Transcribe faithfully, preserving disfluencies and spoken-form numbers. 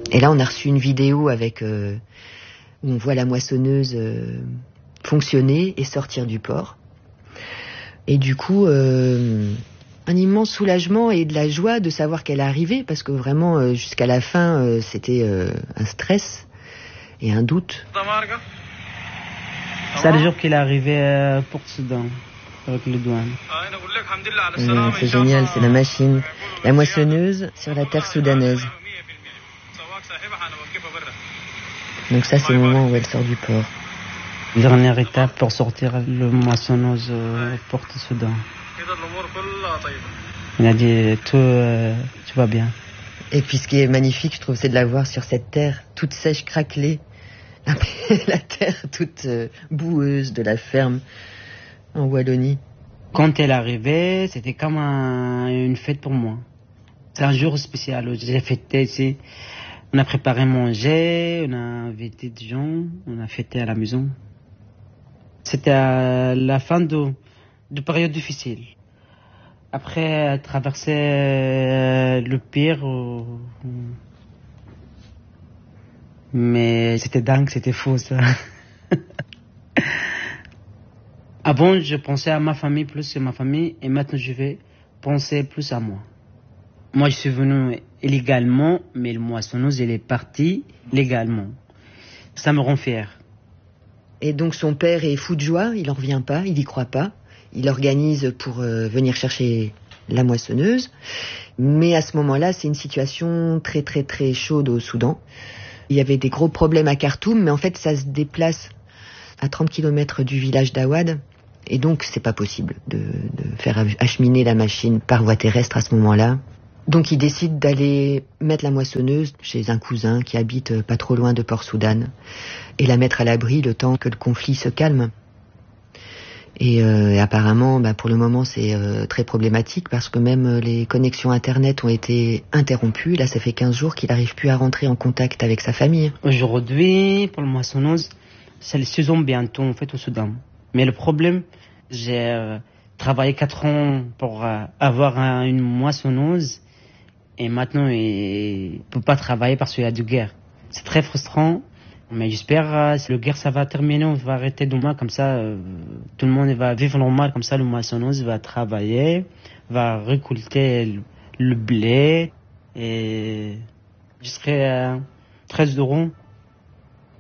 Et là, on a reçu une vidéo avec euh, où on voit la moissonneuse euh, fonctionner et sortir du port. Et du coup, euh, un immense soulagement et de la joie de savoir qu'elle est arrivée, parce que vraiment, euh, jusqu'à la fin, euh, c'était euh, un stress et un doute. C'est le jour qu'il est arrivé à Port-Soudan, avec les douanes. Euh, c'est génial, c'est la machine, la moissonneuse sur la terre soudanaise. Donc ça, c'est le moment où elle sort du port. Dernière étape pour sortir le moissonneuse au Port-Soudan. Il a dit tout, euh, tout va bien. Et puis ce qui est magnifique, je trouve, c'est de la voir sur cette terre toute sèche, craquelée. Après la terre toute euh, boueuse de la ferme en Wallonie. Quand elle est arrivée, c'était comme un, une fête pour moi. C'est un jour spécial où j'ai fêté ici. On a préparé manger, on a invité des gens, on a fêté à la maison. C'était à la fin de, de période difficile. Après traverser le pire, mais c'était dingue, c'était fou ça. Avant, je pensais à ma famille plus que ma famille, et maintenant je vais penser plus à moi. Moi, je suis venu illégalement, mais le moissonneuse, il est parti légalement. Ça me rend fier. Et donc son père est fou de joie, il n'en revient pas, il n'y croit pas. Il organise pour euh, venir chercher la moissonneuse. Mais à ce moment-là, c'est une situation très très très chaude au Soudan. Il y avait des gros problèmes à Khartoum, mais en fait, ça se déplace à trente kilomètres du village d'Awad. Et donc, c'est pas possible de, de faire acheminer la machine par voie terrestre à ce moment-là. Donc, il décide d'aller mettre la moissonneuse chez un cousin qui habite pas trop loin de Port-Soudan et la mettre à l'abri le temps que le conflit se calme. Et, euh, et apparemment, bah, pour le moment, c'est euh, très problématique parce que même euh, les connexions Internet ont été interrompues. Là, ça fait quinze jours qu'il n'arrive plus à rentrer en contact avec sa famille. Aujourd'hui, pour le moissonneuse, c'est la saison bientôt, en fait, au Soudan. Mais le problème, j'ai euh, travaillé quatre ans pour euh, avoir un, une moissonneuse et maintenant, il ne peut pas travailler parce qu'il y a de guerre. C'est très frustrant. Mais j'espère que si le guerre ça va terminer, on va arrêter demain, comme ça euh, tout le monde va vivre normal, comme ça le moissonneuse va travailler, va récolter le, le blé et je serai euh, très heureux